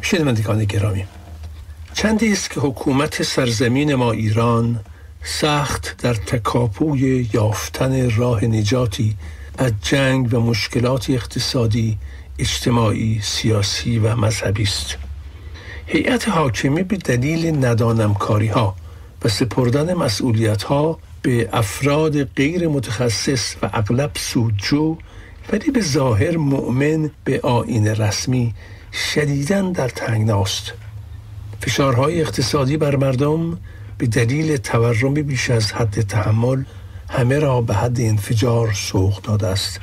شنوندگان گرامی، چندی است که حکومت سرزمین ما ایران سخت در تکاپوی یافتن راه نجاتی از جنگ و مشکلات اقتصادی، اجتماعی، سیاسی و مذهبی است. هیئت حاکمه به دلیل ندانمکاری‌ها و سپردن مسئولیت‌ها به افراد غیر متخصص و اغلب سودجو ولی به ظاهر مؤمن به آیین رسمی شدیداً در تنگناست. فشارهای اقتصادی بر مردم به دلیل تورم بیش از حد تحمل همه را به حد انفجار سوق داده است.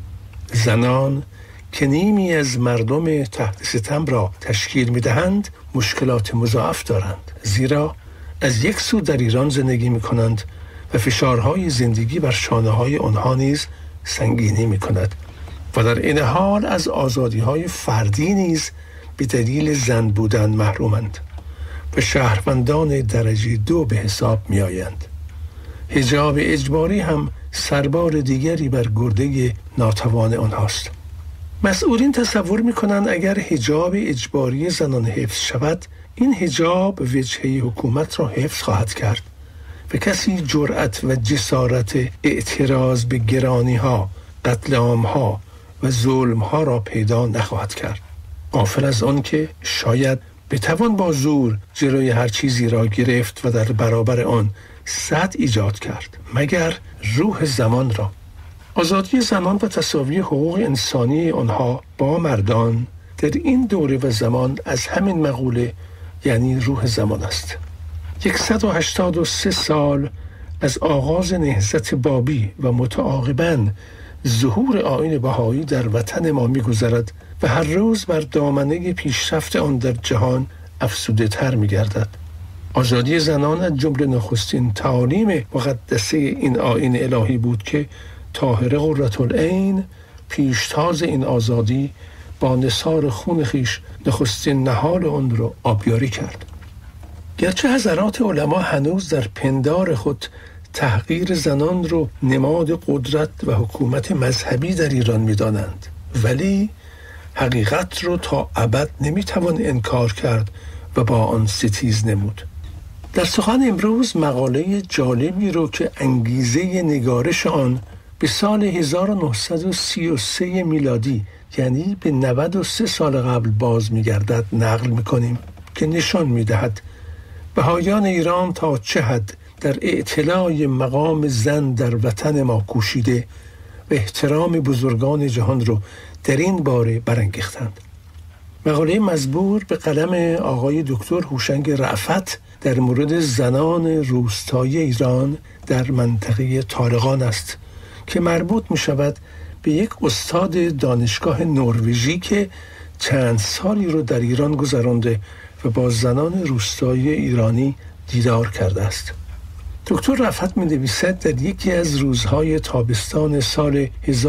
زنان که نیمی از مردم تحت ستم را تشکیل می‌دهند مشکلات مضاعف دارند، زیرا از یک سو در ایران زندگی می‌کنند و فشارهای زندگی بر شانه‌های آنها نیز سنگینی می‌کند و در این حال از آزادی‌های فردی نیز به دلیل زن بودن محرومند و شهروندان درجه 2 به حساب می‌آیند. حجاب اجباری هم سربار دیگری بر گرده ناتوان آنهاست. مسئولین تصور می‌کنند اگر حجاب اجباری زنان حفظ شود، این حجاب وجهه حکومت را حفظ خواهد کرد و کسی جرأت و جسارت اعتراض به گرانی‌ها، قتل عام‌ها و ظلم‌ها را پیدا نخواهد کرد. غافل از آن که شاید بتوان با زور جلوی هر چیزی را گرفت و در برابر آن سد ایجاد کرد، مگر روح زمان را. آزادی زنان و تساوی حقوق انسانی آنها با مردان در این دوره و زمان از همین مقوله، یعنی روح زمان است. 183 سال از آغاز نهضت بابی و متعاقباً ظهور آیین بهایی در وطن ما می‌گذرد و هر روز بر دامنه پیشرفت آن در جهان افزوده تر می‌گردد. آزادی زنان از جمله نخستین تعالیم مقدسه این آیین الهی بود که طاهره قرةالعین پیشتاز این آزادی با نثار خون خیش نخستین نهال آن را آبیاری کرد. گرچه حضرات علما هنوز در پندار خود تحقیر زنان رو نماد قدرت و حکومت مذهبی در ایران می‌دانند، ولی حقیقت رو تا ابد نمی‌توان انکار کرد و با آن ستیز نمود. در سخن امروز مقاله جالبی رو که انگیزه نگارش آن به سال 1933 میلادی، یعنی به 93 سال قبل باز می‌گردد، نقل می‌کنیم که نشان می‌دهد بهایان ایران تا چه حد در اعتلاء مقام زن در وطن ما کوشیده و احترام بزرگان جهان رو در این باره برانگیختند. مقاله مزبور به قلم آقای دکتر هوشنگ رأفت در مورد زنان روستایی ایران در منطقه طالقان است که مربوط می شود به یک استاد دانشگاه نروژی که چند سالی رو در ایران گذرانده و با زنان روستایی ایرانی دیدار کرده است. دکتر رأفت می نویسد در یکی از روزهای تابستان سال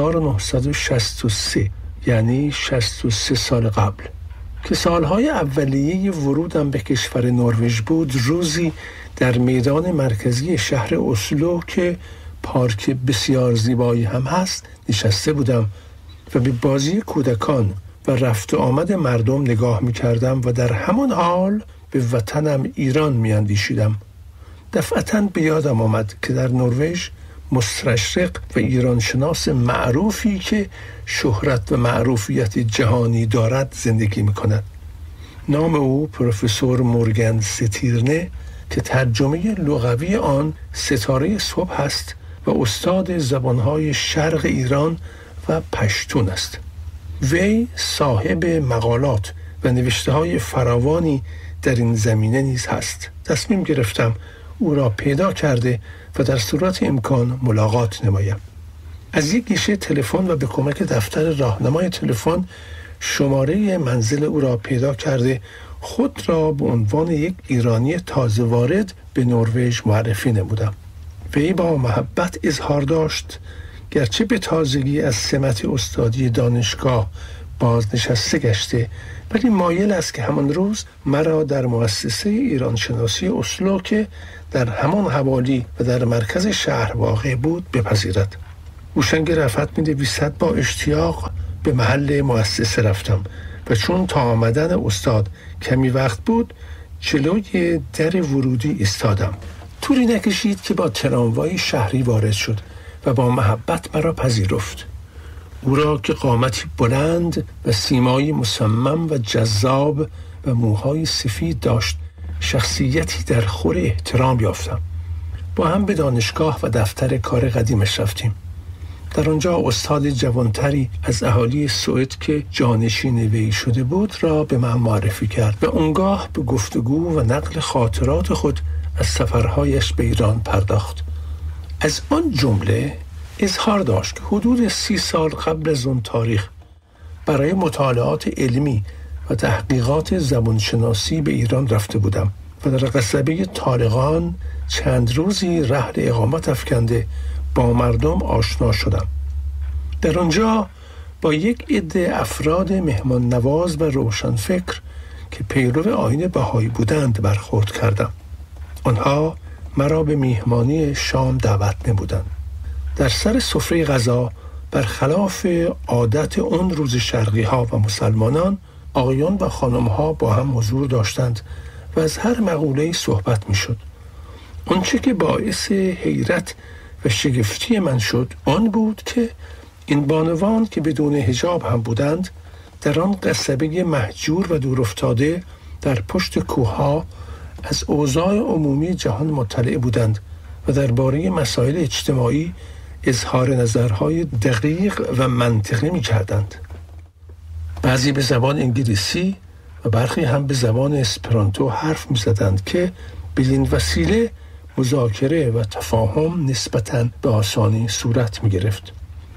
1963، یعنی 63 سال قبل، که سالهای اولیه ورودم به کشور نروژ بود، روزی در میدان مرکزی شهر اسلو که پارک بسیار زیبایی هم هست نشسته بودم و به بازی کودکان و رفت و آمد مردم نگاه می کردم و در همان حال به وطنم ایران می اندیشیدم. دفعتاً به یادم آمد که در نروژ مستشرق و ایرانشناس معروفی که شهرت و معروفیت جهانی دارد زندگی می کند. نام او پروفسور مورگان ستیرنه که ترجمه لغوی آن ستاره صبح است و استاد زبانهای شرق ایران و پشتون است. وی صاحب مقالات و نوشته‌های فراوانی در این زمینه نیز هست. تصمیم گرفتم او را پیدا کرده و در صورت امکان ملاقات نمایم. از یک گیشه تلفن و به کمک دفتر راهنمای تلفن شماره منزل او را پیدا کرده خود را به عنوان یک ایرانی تازه وارد به نروژ معرفی نمودم. وی با محبت اظهار داشت گرچه به تازگی از سمت استادی دانشگاه بازنشسته گشته، ولی مایل است که همان روز مرا در مؤسسه ایرانشناسی اسلو که در همان حوالی و در مرکز شهر واقع بود بپذیرد. هوشنگ رأفت می‌نویسد با اشتیاق به محل مؤسسه رفتم و چون تا آمدن استاد کمی وقت بود جلوی در ورودی ایستادم. طولی نکشید که با تراموای شهری وارد شد و با محبت مرا پذیرفت. او را که قامتی بلند و سیمایی مصمم و جذاب و موهای سفید داشت شخصیتی در خور احترام یافتم. با هم به دانشگاه و دفتر کار قدیمش رفتیم. در آنجا استاد جوانتری از اهالی سوئد که جانشین وی شده بود را به من معرفی کرد و آنگاه به گفتگو و نقل خاطرات خود از سفرهایش به ایران پرداخت. از آن جمله اظهار داشت که حدود 30 سال قبل از اون تاریخ برای مطالعات علمی و تحقیقات زبانشناسی به ایران رفته بودم و در قصبه طالقان چند روزی رحل اقامت افکنده با مردم آشنا شدم. در آنجا با یک عده افراد مهمان نواز و روشنفکر که پیرو آیین بهایی بودند برخورد کردم. آنها مرا به میهمانی شام دعوت نمودند. در سر سفره غذا برخلاف عادت اون روز شرقی ها و مسلمانان آقایان و خانم ها با هم حضور داشتند و از هر مقوله‌ای صحبت می شد. آنچه که باعث حیرت و شگفتی من شد آن بود که این بانوان که بدون حجاب هم بودند در آن قصبه مهجور و دور افتاده در پشت کوهها از اوضاع عمومی جهان مطلع بودند و درباره مسائل اجتماعی اظهار نظرهای دقیق و منطقی می کردند. بعضی به زبان انگلیسی و برخی هم به زبان اسپرانتو حرف می زدند که بدین وسیله مذاکره و تفاهم نسبتاً به آسانی صورت می گرفت.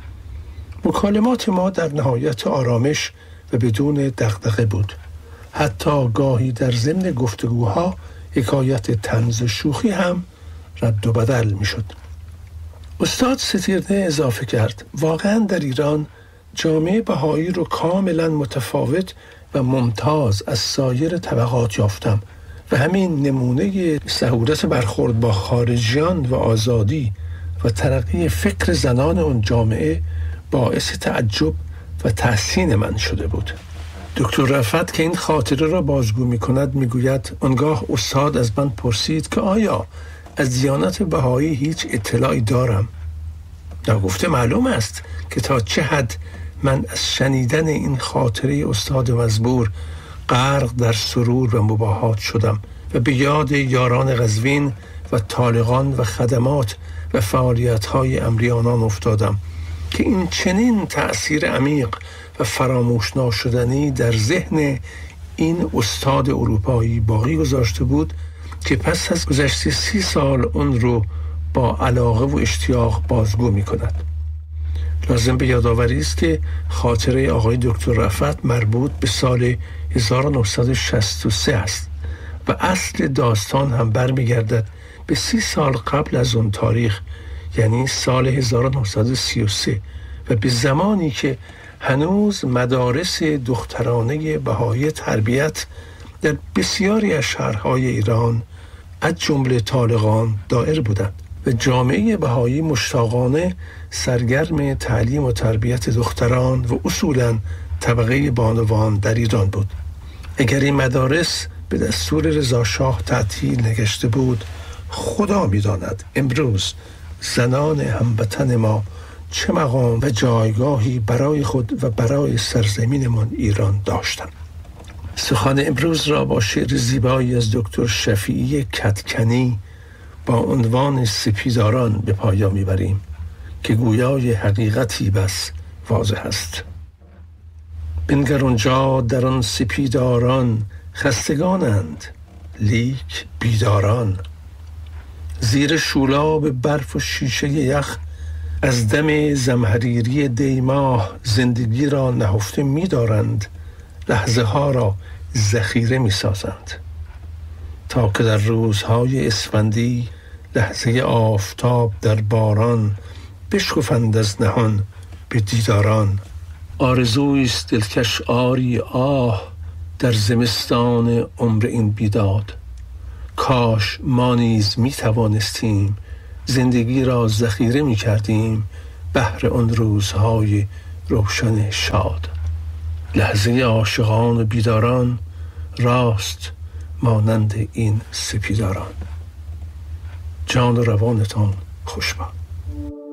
مکالمات ما در نهایت آرامش و بدون دغدغه بود. حتی گاهی در ضمن گفتگوها حکایت طنز و شوخی هم رد و بدل می شد. استاد ستیرده اضافه کرد واقعاً در ایران جامعه بهایی رو کاملاً متفاوت و ممتاز از سایر طبقات یافتم و همین نمونه سهولت برخورد با خارجیان و آزادی و ترقی فکر زنان اون جامعه باعث تعجب و تحسین من شده بود. دکتر رفعت که این خاطره را بازگو می کند می گوید آنگاه استاد از من پرسید که آیا از دیانت بهایی هیچ اطلاعی دارم؟ ناگفته معلوم است که تا چه حد من از شنیدن این خاطره استاد مزبور غرق در سرور و مباهات شدم و به یاد یاران قزوین و طالقان و خدمات و فعالیت‌های امریانان افتادم که این چنین تأثیر عمیق و فراموش ناشدنی در ذهن این استاد اروپایی باقی گذاشته بود که پس از گذشت 30 سال اون رو با علاقه و اشتیاق بازگو می کند. لازم به یادآوری است که خاطره آقای دکتر رفعت مربوط به سال 1963 است و اصل داستان هم برمیگردد به 30 سال قبل از اون تاریخ، یعنی سال 1933 و به زمانی که هنوز مدارس دخترانه بهایی تربیت در بسیاری از شهرهای ایران از جمله طالقان دائر بودند و جامعه بهایی مشتاقانه سرگرم تعلیم و تربیت دختران و اصولاً طبقه بانوان در ایران بود. اگر این مدارس به دستور رضا شاه تعطیل نگشته بود، خدا می‌داند امروز زنان هموطن ما چه مقام و جایگاهی برای خود و برای سرزمینمان ایران داشتند. سخن امروز را با شعر زیبایی از دکتر شفیعی کدکنی با عنوان سپیداران به پایان میبریم که گویای حقیقتی بس واضح است. بنگر آنجا در آن سپیداران خستگانند لیک بیداران، زیر شولاب برف و شیشه یخ از دم زمهریری دیماه زندگی را نهفته می‌دارند، لحظه ها را ذخیره می‌سازند تا که در روزهای اسفندی لحظه آفتاب در باران بشکفند از نهان به دیداران. آرزویست دلکش آری آه در زمستان عمر این بیداد، کاش ما نیز می توانستیم زندگی را ذخیره می کردیم بهر آن روزهای روشن شاد. لحظه عاشقان و بیداران راست مانند این سپیداران. جان و روانتان خوشباد.